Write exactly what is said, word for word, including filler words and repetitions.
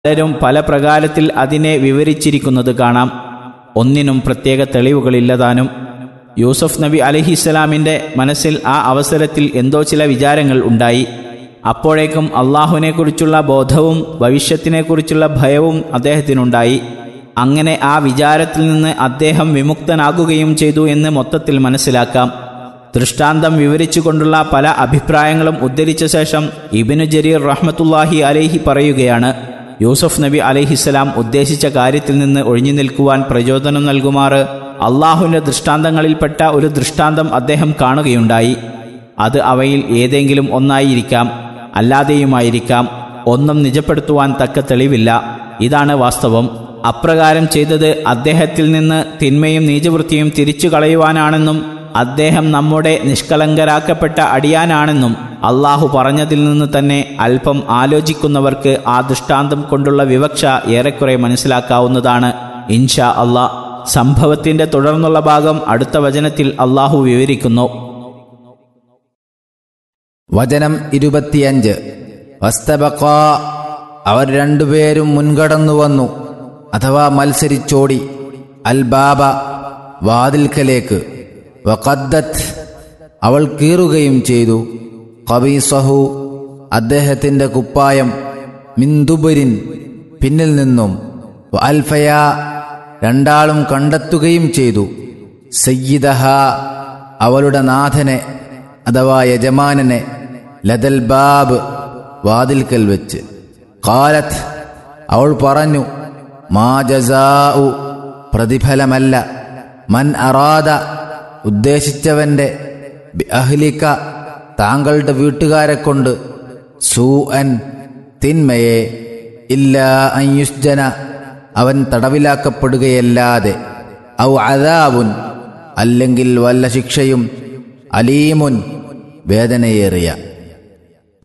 പലരും പല പ്രകാരത്തിൽ അതിനെ വിവരിച്ചിരിക്കുന്നത് കാണാം. ഒന്നിനും പ്രത്യേക തെളിവുകളില്ലതാനും. യൂസുഫ് നബി അലൈഹിസ്സലാമിൻ്റെ മനസ്സിൽ ആ അവസരത്തിൽ എന്തോ ചില വിചാരങ്ങൾ ഉണ്ടായി. അപ്പോഴേക്കും അള്ളാഹുവിനെക്കുറിച്ചുള്ള ബോധവും ഭവിഷ്യത്തിനെക്കുറിച്ചുള്ള ഭയവും അദ്ദേഹത്തിനുണ്ടായി. അങ്ങനെ ആ വിചാരത്തിൽ നിന്ന് അദ്ദേഹം വിമുക്തനാകുകയും ചെയ്തു എന്ന് മൊത്തത്തിൽ മനസ്സിലാക്കാം. ദൃഷ്ടാന്തം വിവരിച്ചുകൊണ്ടുള്ള പല അഭിപ്രായങ്ങളും ഉദ്ധരിച്ച ശേഷം ഇബ്നു ജരീർ റഹ്മത്തുള്ളാഹി അലൈഹി പറയുകയാണ്, യൂസുഫ് നബി അലൈഹിസ്സലാം ഉദ്ദേശിച്ച കാര്യത്തിൽ നിന്ന് ഒഴിഞ്ഞു നിൽക്കുവാൻ പ്രചോദനം നൽകുമാറ് അള്ളാഹുവിൻ്റെ ദൃഷ്ടാന്തങ്ങളിൽപ്പെട്ട ഒരു ദൃഷ്ടാന്തം അദ്ദേഹം കാണുകയുണ്ടായി. അത് അവയിൽ ഏതെങ്കിലും ഒന്നായിരിക്കാം, അല്ലാതെയുമായിരിക്കാം. ഒന്നും നിജപ്പെടുത്തുവാൻ തക്ക തെളിവില്ല. ഇതാണ് വാസ്തവം. അപ്രകാരം ചെയ്തത് അദ്ദേഹത്തിൽ നിന്ന് തിന്മയും നീചവൃത്തിയും തിരിച്ചു കളയുവാനാണെന്നും അദ്ദേഹം നമ്മുടെ നിഷ്കളങ്കരാക്കപ്പെട്ട അടിയാനാണെന്നും അള്ളാഹു പറഞ്ഞതിൽ നിന്ന് തന്നെ അല്പം ആലോചിക്കുന്നവർക്ക് ആ ദൃഷ്ടാന്തം കൊണ്ടുള്ള വിവക്ഷ ഏറെക്കുറെ മനസ്സിലാക്കാവുന്നതാണ്. ഇൻഷാ അള്ളാഹ് സംഭവത്തിന്റെ തുടർന്നുള്ള ഭാഗം അടുത്ത വചനത്തിൽ അള്ളാഹു വിവരിക്കുന്നു. വചനം ഇരുപത്തിയഞ്ച്. വസ്തബഖാ, അവർ രണ്ടുപേരും മുൻകടന്നു വന്നു അഥവാ മത്സരിച്ചോടി, അൽ ബാബ, വാതിൽക്കലേക്ക്, വഖദ്ദത്ത്, അവൾ കീറുകയും ചെയ്തു, ഖബീസഹു, അദ്ദേഹത്തിൻ്റെ കുപ്പായം, മിൻ ദുബരിൻ, പിന്നിൽ നിന്നും, വഅൽഫയാ, രണ്ടാളും കണ്ടെത്തുകയും ചെയ്തു, സയ്യിദഹ, അവളുടെ നാഥനെ അഥവാ യജമാനനെ, ലദൽ ബാബ്, വാതിൽക്കൽ വെച്ച്. ഖാലത്ത്, അവൾ പറഞ്ഞു, മാ ജസാഉ, പ്രതിഫലമല്ല, മൻ അറാദ, ഉദ്ദേശിച്ചവൻ്റെ, ബി അഹ്ലിക, താങ്കളുടെ വീട്ടുകാരെ കൊണ്ട്, സൂഅൻ, തിന്മയെ, ഇല്ലാ അൻ യുസ്ജന, അവൻ തടവിലാക്കപ്പെടുകയല്ലാതെ, ഔ അദാബുൻ, അല്ലെങ്കിൽ വല്ല ശിക്ഷയും, അലീമുൻ, വേദനയേറിയ.